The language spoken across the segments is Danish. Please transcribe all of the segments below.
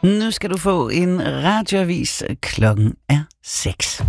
Nu skal du få en radioavis. Klokken er 6.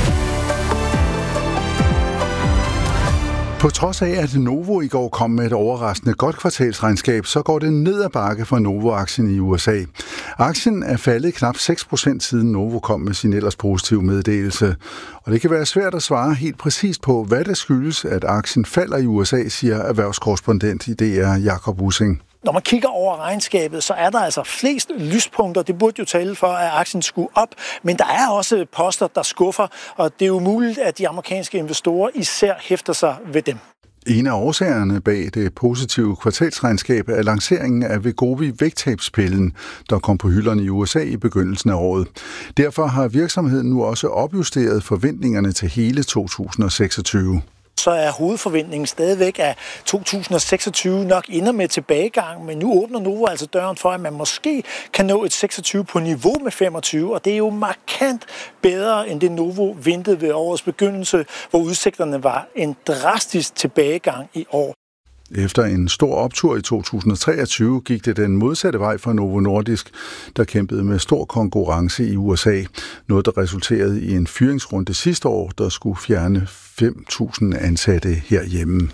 På trods af, at Novo i går kom med et overraskende godt kvartalsregnskab, så går det ned ad bakke for Novo-aktien i USA. Aktien er faldet knap 6% siden Novo kom med sin ellers positive meddelelse. Og det kan være svært at svare helt præcist på, hvad der skyldes, at aktien falder i USA, siger erhvervskorrespondent i DR Jakob Ussing. Når man kigger over regnskabet, så er der altså flest lyspunkter. Det burde jo tale for, at aktien skulle op. Men der er også poster, der skuffer, og det er jo muligt, at de amerikanske investorer især hæfter sig ved dem. En af årsagerne bag det positive kvartalsregnskab er lanceringen af Wegovy vægttabspillen, der kom på hylderne i USA i begyndelsen af året. Derfor har virksomheden nu også opjusteret forventningerne til hele 2026. Så er hovedforventningen stadigvæk, at 2026 nok ender med tilbagegang, men nu åbner Novo altså døren for, at man måske kan nå et 26 på niveau med 25, og det er jo markant bedre end det Novo ventede ved årets begyndelse, hvor udsigterne var en drastisk tilbagegang i år. Efter en stor optur i 2023 gik det den modsatte vej for Novo Nordisk, der kæmpede med stor konkurrence i USA. Noget, der resulterede i en fyringsrunde sidste år, der skulle fjerne 5.000 ansatte herhjemme.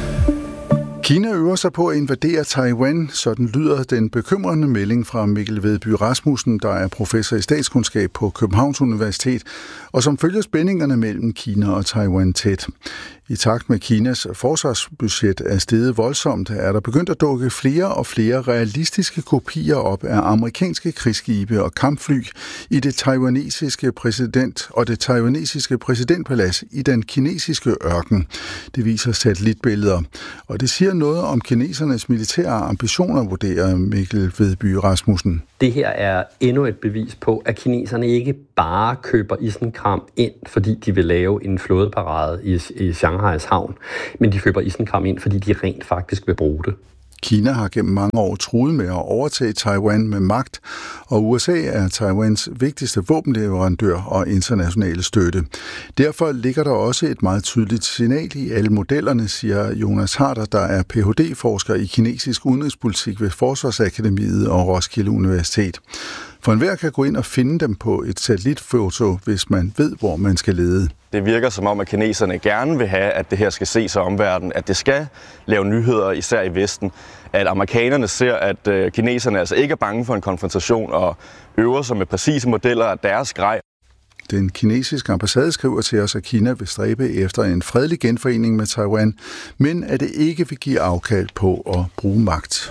Kina øver sig på at invadere Taiwan, sådan lyder den bekymrende melding fra Mikkel Vedby Rasmussen, der er professor i statskundskab på Københavns Universitet, og som følger spændingerne mellem Kina og Taiwan tæt. I takt med Kinas forsvarsbudget er steget voldsomt, er der begyndt at dukke flere og flere realistiske kopier op af amerikanske krigsskibe og kampfly i det taiwanesiske præsidentpalads i den kinesiske ørken. Det viser satellitbilleder, og det siger noget om kinesernes militære ambitioner, vurderer Mikkel Vedby Rasmussen. Det her er endnu et bevis på, at kineserne ikke bare køber isenkram ind, fordi de vil lave en flådeparade i Shanghais havn, men de køber isenkram ind, fordi de rent faktisk vil bruge det. Kina har gennem mange år truet med at overtage Taiwan med magt, og USA er Taiwans vigtigste våbenleverandør og internationale støtte. Derfor ligger der også et meget tydeligt signal i alle modellerne, siger Jonas Harder, der er Ph.D.-forsker i kinesisk udenrigspolitik ved Forsvarsakademiet og Roskilde Universitet. For enhver kan gå ind og finde dem på et satellitfoto, hvis man ved, hvor man skal lede. Det virker som om, at kineserne gerne vil have, at det her skal ses af omverdenen, at det skal lave nyheder, især i Vesten. At amerikanerne ser, at kineserne altså ikke er bange for en konfrontation og øver sig med præcise modeller af deres grej. Den kinesiske ambassade skriver til os, at Kina vil stræbe efter en fredelig genforening med Taiwan, men at det ikke vil give afkald på at bruge magt.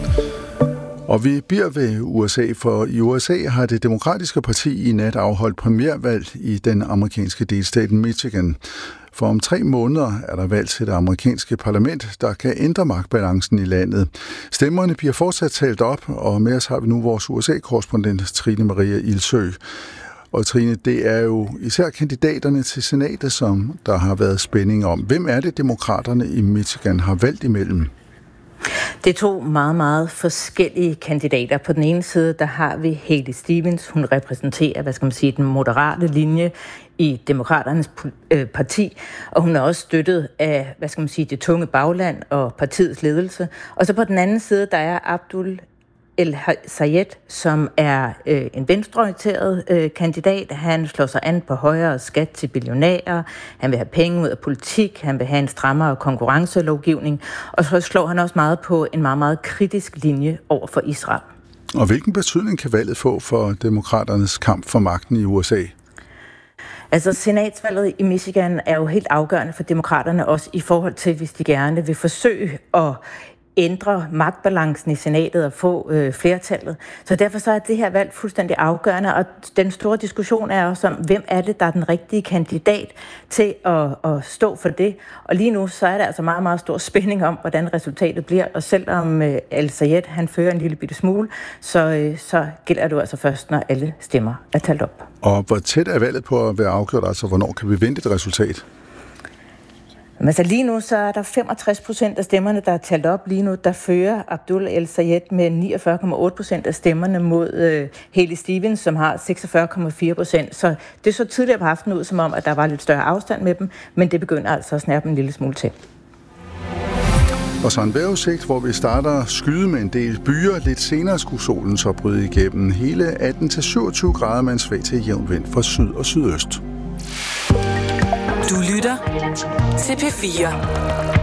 Og vi bliver ved USA, for i USA har det demokratiske parti i nat afholdt primærvalg i den amerikanske delstat Michigan. For om 3 måneder er der valg til det amerikanske parlament, der kan ændre magtbalancen i landet. Stemmerne bliver fortsat talt op, og med os har vi nu vores USA-korrespondent Trine Maria Ildsø. Og Trine, det er jo især kandidaterne til senatet, som der har været spænding om. Hvem er det, demokraterne i Michigan har valgt imellem? Det er 2 meget, meget forskellige kandidater. På den ene side, der har vi Haley Stevens. Hun repræsenterer, den moderate linje i Demokraternes parti, og hun er også støttet af, det tunge bagland og partiets ledelse. Og så på den anden side, der er Abdul El-Sayed, som er en venstreorienteret kandidat. Han slår sig an på højere skat til billionærer. Han vil have penge ud af politik. Han vil have en strammere konkurrencelovgivning. Og så slår han også meget på en meget, meget kritisk linje over for Israel. Og hvilken betydning kan valget få for demokraternes kamp for magten i USA? Altså, senatsvalget i Michigan er jo helt afgørende for demokraterne, også i forhold til, hvis de gerne vil forsøge at ændre magtbalancen i senatet og få flertallet. Så derfor så er det her valg fuldstændig afgørende, og den store diskussion er også om, hvem er det, der er den rigtige kandidat til at stå for det. Og lige nu så er der altså meget, meget stor spænding om, hvordan resultatet bliver, og selvom El-Sayed han fører en lille bitte smule, så gælder det altså først, når alle stemmer er talt op. Og hvor tæt er valget på at være afgjort, altså hvornår kan vi vente et resultat? Altså lige nu så er der 65% af stemmerne, der er talt op. Lige nu der fører Abdul El-Sayed med 49,8% af stemmerne mod Haley Stevens, som har 46,4%. Så det så tidligere på aftenen ud som om, at der var lidt større afstand med dem, men det begynder altså at snærpe en lille smule til. Og så en vejrudsigt, hvor vi starter skyde med en del byer. Lidt senere skulle solen så bryde igennem hele 18-27 grader med en svag til jævn vind fra syd og sydøst. Du lytter til P4.